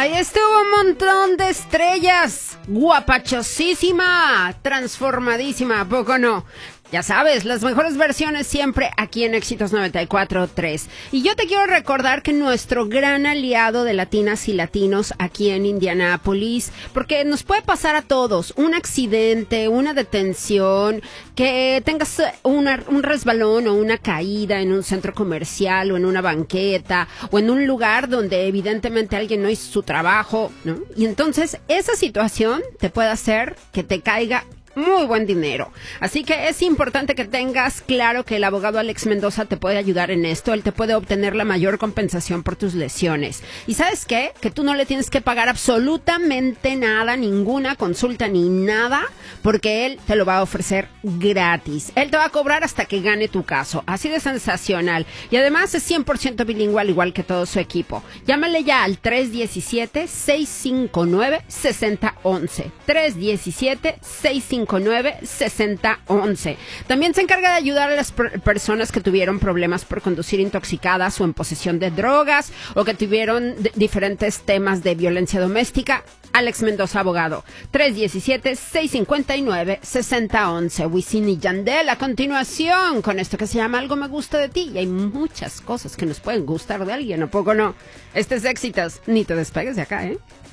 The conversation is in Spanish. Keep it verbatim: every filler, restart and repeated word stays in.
Ahí estuvo un montón de estrellas. Guapachosísima, transformadísima, ¿a poco no? Ya sabes, las mejores versiones siempre aquí en Éxitos noventa y cuatro punto tres. Y yo te quiero recordar que nuestro gran aliado de latinas y latinos aquí en Indianápolis, porque nos puede pasar a todos, un accidente, una detención, que tengas una, un resbalón o una caída en un centro comercial o en una banqueta o en un lugar donde evidentemente alguien no hizo su trabajo, ¿no? Y entonces esa situación te puede hacer que te caiga muy buen dinero. Así que es importante que tengas claro que el abogado Alex Mendoza te puede ayudar en esto. Él te puede obtener la mayor compensación por tus lesiones. ¿Y sabes qué? Que tú no le tienes que pagar absolutamente nada, ninguna consulta ni nada, porque él te lo va a ofrecer gratis. Él te va a cobrar hasta que gane tu caso. Así de sensacional. Y además es cien por ciento bilingüe, al igual que todo su equipo. Llámale ya al tres uno siete, seis cinco nueve, seis cero uno uno. tres uno siete, seis cinco nueve, seis cero uno uno. También se encarga de ayudar a las per- personas que tuvieron problemas por conducir intoxicadas o en posesión de drogas o que tuvieron d- diferentes temas de violencia doméstica. Alex Mendoza, abogado. tres uno siete, seis cinco nueve, seis cero uno uno. Wisin y Yandel a continuación con esto que se llama Algo me gusta de ti. Y hay muchas cosas que nos pueden gustar de alguien, ¿a poco no? Este es Éxitos. Ni te despegues de acá, ¿eh?